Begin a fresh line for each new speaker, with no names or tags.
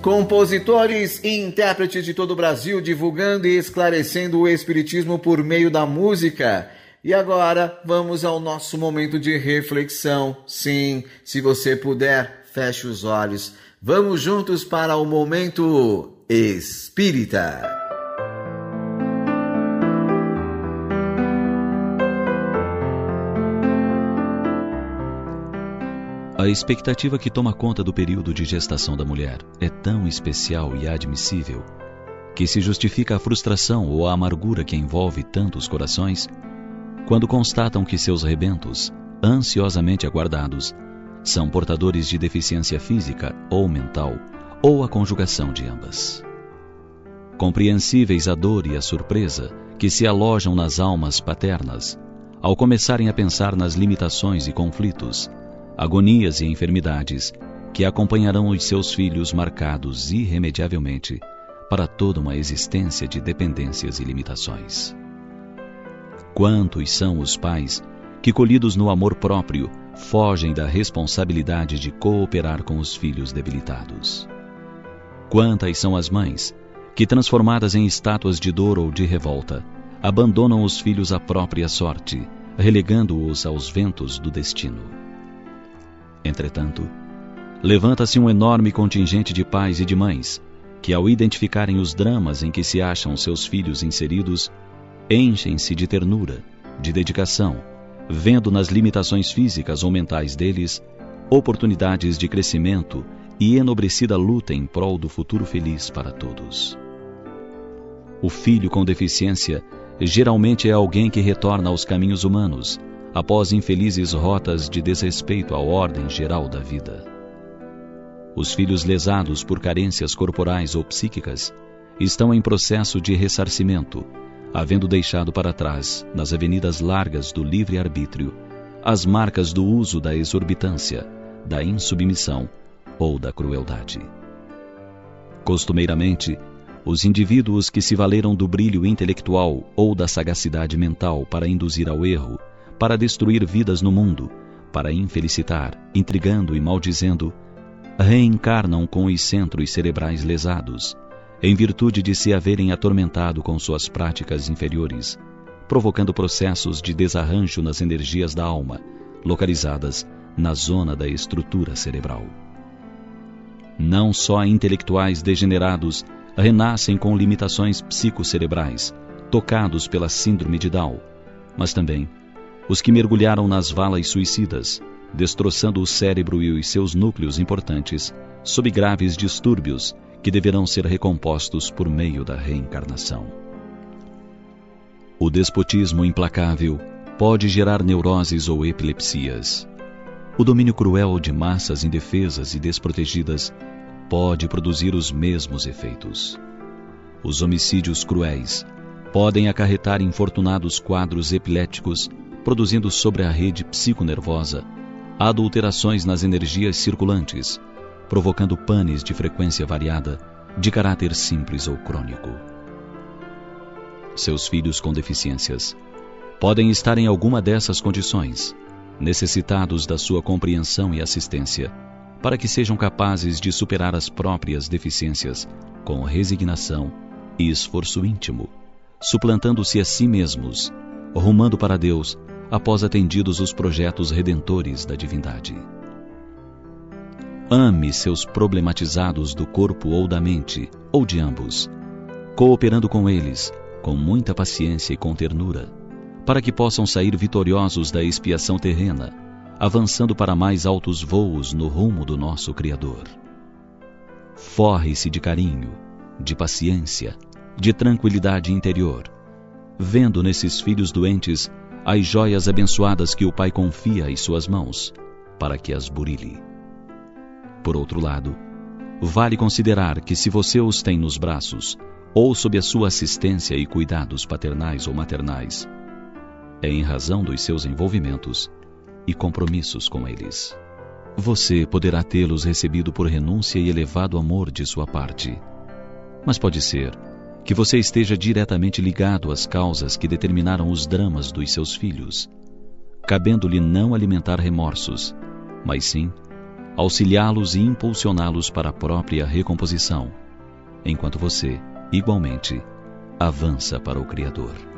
Compositores e intérpretes de todo o Brasil divulgando e esclarecendo o Espiritismo por meio da música. E agora vamos ao nosso momento de reflexão. Sim, se você puder, feche os olhos. Vamos juntos para o Momento Espírita.
A expectativa que toma conta do período de gestação da mulher é tão especial e admissível que se justifica a frustração ou a amargura que envolve tantos corações quando constatam que seus rebentos, ansiosamente aguardados, são portadores de deficiência física ou mental, ou a conjugação de ambas. Compreensíveis a dor e a surpresa que se alojam nas almas paternas ao começarem a pensar nas limitações e conflitos, agonias e enfermidades que acompanharão os seus filhos marcados irremediavelmente para toda uma existência de dependências e limitações. Quantos são os pais que, colhidos no amor próprio, fogem da responsabilidade de cooperar com os filhos debilitados? Quantas são as mães que, transformadas em estátuas de dor ou de revolta, abandonam os filhos à própria sorte, relegando-os aos ventos do destino? Entretanto, levanta-se um enorme contingente de pais e de mães que, ao identificarem os dramas em que se acham seus filhos inseridos, enchem-se de ternura, de dedicação, vendo nas limitações físicas ou mentais deles oportunidades de crescimento e enobrecida luta em prol do futuro feliz para todos. O filho com deficiência geralmente é alguém que retorna aos caminhos humanos após infelizes rotas de desrespeito à ordem geral da vida. Os filhos lesados por carências corporais ou psíquicas estão em processo de ressarcimento, havendo deixado para trás, nas avenidas largas do livre-arbítrio, as marcas do uso da exorbitância, da insubmissão ou da crueldade. Costumeiramente, os indivíduos que se valeram do brilho intelectual ou da sagacidade mental para induzir ao erro, para destruir vidas no mundo, para infelicitar, intrigando e maldizendo, reencarnam com os centros cerebrais lesados, em virtude de se haverem atormentado com suas práticas inferiores, provocando processos de desarranjo nas energias da alma, localizadas na zona da estrutura cerebral. Não só intelectuais degenerados renascem com limitações psicocerebrais, tocados pela síndrome de Down, mas também os que mergulharam nas valas suicidas, destroçando o cérebro e os seus núcleos importantes, sob graves distúrbios que deverão ser recompostos por meio da reencarnação. O despotismo implacável pode gerar neuroses ou epilepsias. O domínio cruel de massas indefesas e desprotegidas pode produzir os mesmos efeitos. Os homicídios cruéis podem acarretar infortunados quadros epiléticos, produzindo sobre a rede psiconervosa adulterações nas energias circulantes, provocando panes de frequência variada, de caráter simples ou crônico. Seus filhos com deficiências podem estar em alguma dessas condições, necessitados da sua compreensão e assistência, para que sejam capazes de superar as próprias deficiências com resignação e esforço íntimo, suplantando-se a si mesmos, rumando para Deus após atendidos os projetos redentores da divindade. Ame seus problematizados do corpo ou da mente, ou de ambos, cooperando com eles, com muita paciência e com ternura, para que possam sair vitoriosos da expiação terrena, avançando para mais altos voos no rumo do nosso Criador. Forre-se de carinho, de paciência, de tranquilidade interior, vendo nesses filhos doentes as joias abençoadas que o Pai confia em suas mãos, para que as burile. Por outro lado, vale considerar que se você os tem nos braços, ou sob a sua assistência e cuidados paternais ou maternais, é em razão dos seus envolvimentos e compromissos com eles. Você poderá tê-los recebido por renúncia e elevado amor de sua parte, mas pode ser que você esteja diretamente ligado às causas que determinaram os dramas dos seus filhos, cabendo-lhe não alimentar remorsos, mas sim auxiliá-los e impulsioná-los para a própria recomposição, enquanto você, igualmente, avança para o Criador.